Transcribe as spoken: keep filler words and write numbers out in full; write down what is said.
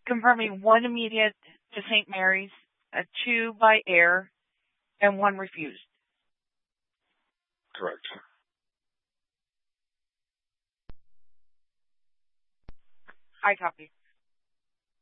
confirming one immediate to Saint Mary's, uh, two by air, and one refused. Correct. I copy.